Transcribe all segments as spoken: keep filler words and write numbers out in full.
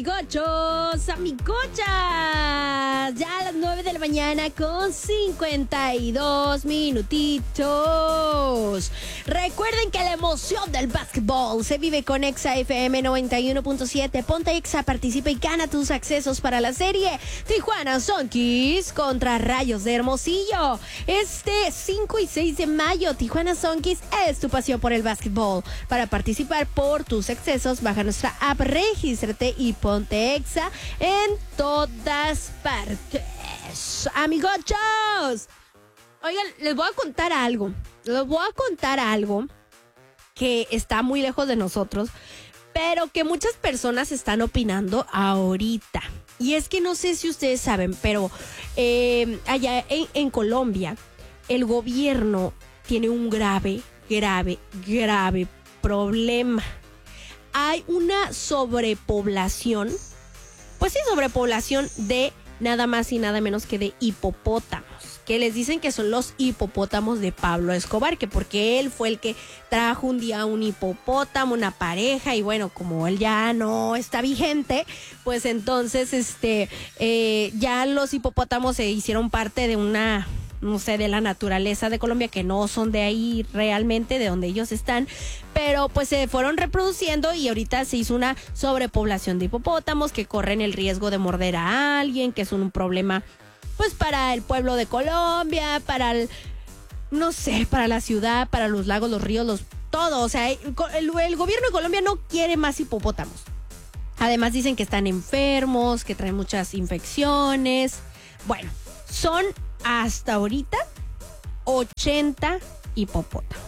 amigochos, amigochas. Ya a las nueve de la mañana con cincuenta y dos minutitos. Recuerden que la emoción del básquetbol se vive con Exa F M noventa y uno punto siete. Ponte Exa, participa y gana tus accesos para la serie Tijuana Sonkis contra Rayos de Hermosillo. Este cinco y seis de mayo, Tijuana Sonkis es tu pasión por el básquetbol. Para participar por tus accesos, baja nuestra app, regístrate y ponte Exa en todas partes. Amigochos, oigan, les voy a contar algo. Les voy a contar algo que está muy lejos de nosotros, pero que muchas personas están opinando ahorita. Y es que no sé si ustedes saben, pero eh, allá en, en Colombia, el gobierno tiene un grave, grave, grave problema. Hay una sobrepoblación, pues sí, sobrepoblación de nada más y nada menos que de hipopótamos, que les dicen que son los hipopótamos de Pablo Escobar, que porque él fue el que trajo un día un hipopótamo, una pareja, y bueno, como él ya no está vigente, pues entonces este eh, ya los hipopótamos se hicieron parte de una, no sé, de la naturaleza de Colombia, que no son de ahí realmente, de donde ellos están, pero pues se fueron reproduciendo y ahorita se hizo una sobrepoblación de hipopótamos que corren el riesgo de morder a alguien, que es un problema pues para el pueblo de Colombia, para el, no sé, para la ciudad, para los lagos, los ríos, los todo, o sea, el, el, el gobierno de Colombia no quiere más hipopótamos. Además dicen que están enfermos, que traen muchas infecciones. Bueno, son hasta ahorita ochenta hipopótamos.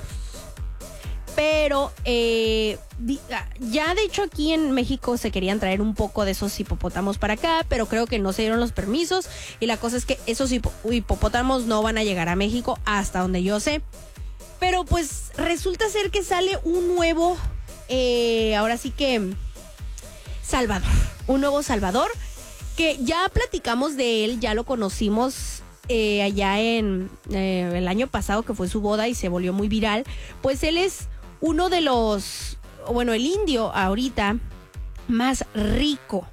Pero eh, ya de hecho aquí en México se querían traer un poco de esos hipopótamos para acá, pero creo que no se dieron los permisos y la cosa es que esos hipo- hipopótamos no van a llegar a México hasta donde yo sé. Pero pues resulta ser que sale un nuevo, eh, ahora sí que Salvador, un nuevo Salvador, que ya platicamos de él, ya lo conocimos eh, allá en eh, el año pasado, que fue su boda y se volvió muy viral. Pues él es uno de los, bueno, el indio ahorita más rico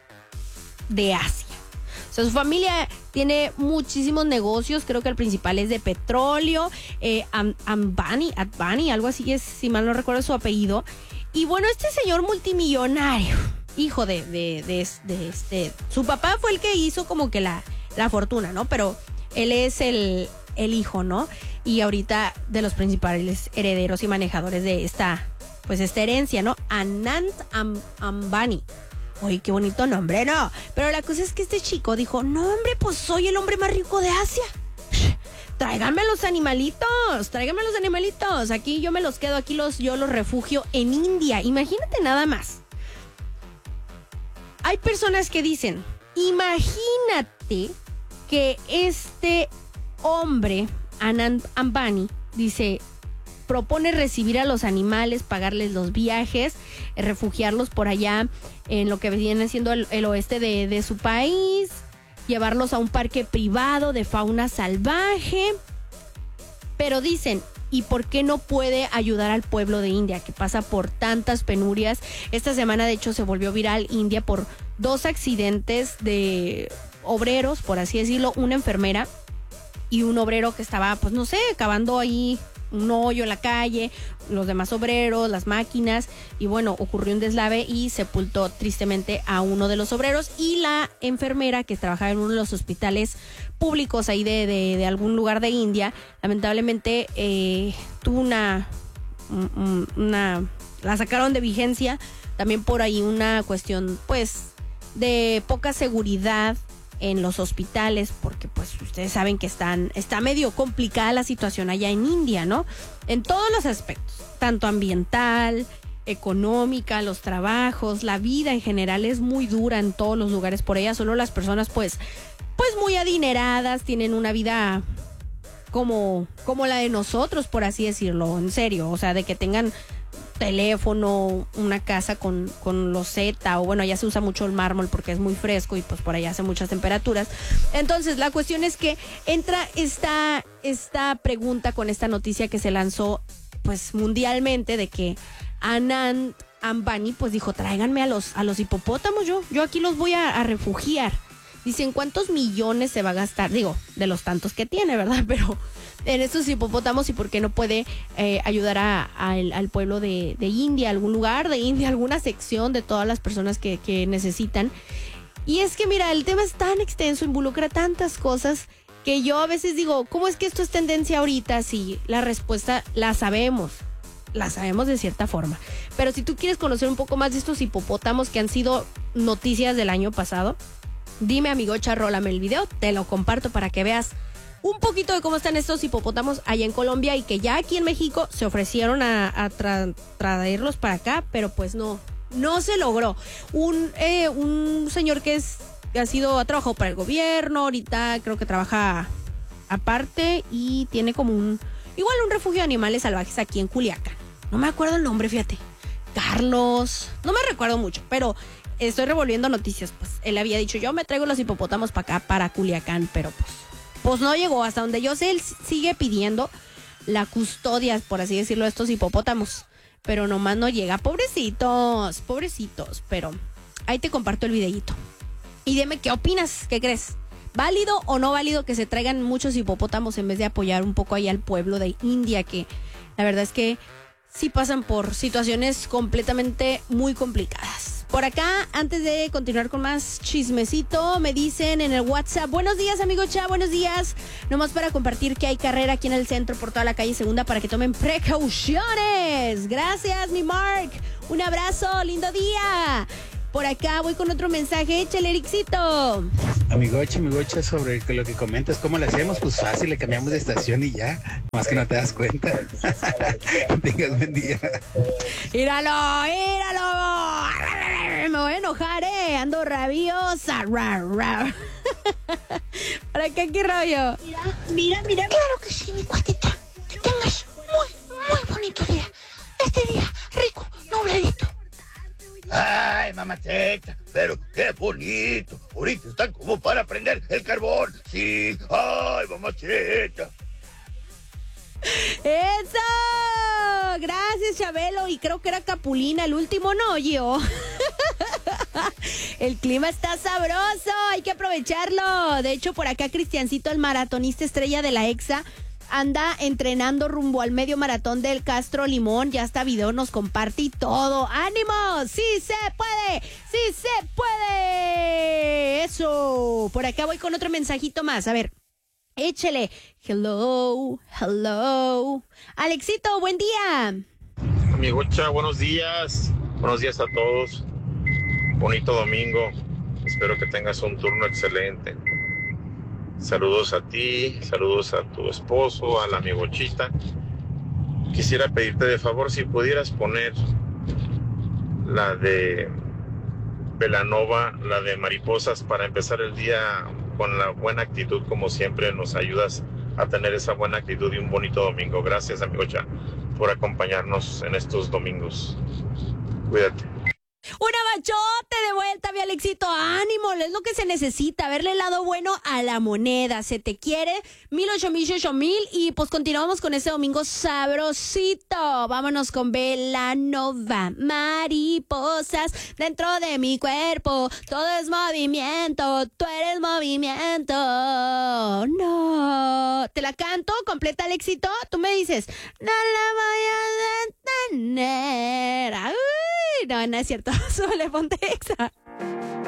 de Asia. O sea, su familia tiene muchísimos negocios, creo que el principal es de petróleo, eh, Am- Ambani, Advani, algo así es, si mal no recuerdo su apellido. Y bueno, este señor multimillonario, hijo de, de, de, de este, su papá fue el que hizo como que la, la fortuna, ¿no? Pero él es el, el hijo, ¿no? Y ahorita de los principales herederos y manejadores de esta, pues esta herencia, ¿no? Anand Am- Ambani. Oye, qué bonito nombre, ¿no? Pero la cosa es que este chico dijo, no, hombre, pues soy el hombre más rico de Asia. Tráiganme los animalitos, tráiganme los animalitos. Aquí yo me los quedo, aquí los, yo los refugio en India. Imagínate nada más. Hay personas que dicen, imagínate que este hombre, Anand Ambani, dice, propone recibir a los animales, pagarles los viajes, eh, refugiarlos por allá en lo que viene siendo el, el oeste de, de su país, llevarlos a un parque privado de fauna salvaje. Pero dicen, ¿y por qué no puede ayudar al pueblo de India que pasa por tantas penurias? Esta semana de hecho se volvió viral India por dos accidentes de obreros, por así decirlo, una enfermera y un obrero que estaba, pues no sé, cavando ahí un hoyo en la calle, los demás obreros, las máquinas, y bueno, ocurrió un deslave y sepultó tristemente a uno de los obreros, y la enfermera que trabajaba en uno de los hospitales públicos ahí de, de, de algún lugar de India, lamentablemente eh, tuvo una, una, la sacaron de vigencia, también por ahí una cuestión pues de poca seguridad en los hospitales, porque pues ustedes saben que están, está medio complicada la situación allá en India, ¿no? En todos los aspectos, tanto ambiental, económica, los trabajos, la vida en general es muy dura en todos los lugares por ella. Solo las personas pues, pues muy adineradas tienen una vida como, como la de nosotros, por así decirlo, en serio, o sea, de que tengan teléfono, una casa con, con loseta, o bueno, ya se usa mucho el mármol porque es muy fresco y pues por allá hace muchas temperaturas. Entonces la cuestión es que entra esta, esta pregunta con esta noticia que se lanzó pues mundialmente de que Anand Ambani pues dijo, tráiganme a los, a los hipopótamos, yo, yo aquí los voy a, a refugiar. Dicen, ¿cuántos millones se va a gastar? Digo, de los tantos que tiene, ¿verdad? Pero en estos hipopótamos, y por qué no puede eh, ayudar a, a el, al pueblo de, de India, algún lugar de India, alguna sección de todas las personas que, que necesitan. Y es que mira, el tema es tan extenso, involucra tantas cosas, que yo a veces digo, ¿cómo es que esto es tendencia ahorita? Si la respuesta la sabemos, la sabemos de cierta forma. Pero si tú quieres conocer un poco más de estos hipopótamos que han sido noticias del año pasado, dime, amigocha, rólame el video, te lo comparto para que veas un poquito de cómo están estos hipopótamos allá en Colombia, y que ya aquí en México se ofrecieron a, a tra- traerlos para acá, pero pues no, no se logró. Un, eh, un señor que es que ha sido, ha trabajado para el gobierno, ahorita creo que trabaja aparte y tiene como un, igual un refugio de animales salvajes aquí en Culiacán. No me acuerdo el nombre, fíjate. Carlos, no me recuerdo mucho, pero estoy revolviendo noticias. Pues él había dicho, yo me traigo los hipopótamos para acá, para Culiacán, pero pues, pues no llegó. Hasta donde yo sé, él sigue pidiendo la custodia, por así decirlo, de estos hipopótamos, pero nomás no llega. Pobrecitos, pobrecitos, pero ahí te comparto el videíto. Y dime, ¿qué opinas? ¿Qué crees? ¿Válido o no válido que se traigan muchos hipopótamos en vez de apoyar un poco ahí al pueblo de India, que la verdad es que sí pasan por situaciones completamente muy complicadas? Por acá, antes de continuar con más chismecito, me dicen en el WhatsApp, buenos días, amigo Cha, buenos días. Nomás para compartir que hay carrera aquí en el centro por toda la calle Segunda para que tomen precauciones. Gracias, mi Mark. Un abrazo, lindo día. Por acá voy con otro mensaje, échale, Ericito. Amigocha, amigocha, sobre lo que comentas, ¿cómo le hacemos? Pues fácil, le cambiamos de estación y ya, más que no te das cuenta. Tengas buen día. ¡Míralo, míralo! Me voy a enojar, eh, ando rabiosa. Ra, ra. ¿Para qué, qué rollo? Mira, mira, mira, claro que sí, mi cuatita. Que tengas muy, muy bonito día. Este día rico, nubladito. Ay, mamacita, pero qué bonito. Ahorita están como para prender el carbón. Sí, ay, mamacita. ¡Eso! Gracias, Chabelo. Y creo que era Capulina el último, no, yo. El clima está sabroso, hay que aprovecharlo. De hecho, por acá Cristiancito, el maratonista estrella de la EXA, anda entrenando rumbo al medio maratón del Castro Limón. Ya hasta video nos comparte y todo. ¡Ánimo! ¡Sí se puede! ¡Sí se puede! ¡Eso! Por acá voy con otro mensajito más. A ver, échele. Hello, hello. Alexito, buen día. Amigocha, buenos días. Buenos días a todos. Bonito domingo. Espero que tengas un turno excelente. Saludos a ti, saludos a tu esposo, a la amigochita. Quisiera pedirte de favor si pudieras poner la de Belanova, la de Mariposas, para empezar el día con la buena actitud, como siempre nos ayudas a tener esa buena actitud y un bonito domingo. Gracias, amigocha, por acompañarnos en estos domingos. Cuídate. Un abachote de vuelta, mi Alexito. Ánimo, es lo que se necesita. Verle el lado bueno a la moneda. Se te quiere. Mil, ocho mil, ocho mil. Y pues continuamos con este domingo sabrosito. Vámonos con Belanova. Mariposas dentro de mi cuerpo. Todo es movimiento. Tú eres movimiento. No. ¿Te la canto completa, Alexito? Tú me dices, no la voy a detener. Uy, no, no es cierto. Súbele, ponte Exa.